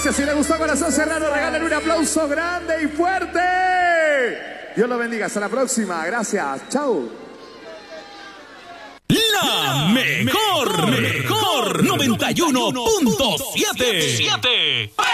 gracias. Si le gustó Corazón Serrano, regalen un aplauso grande y fuerte. Dios los bendiga. Hasta la próxima. Gracias. Chau. La mejor 91.7.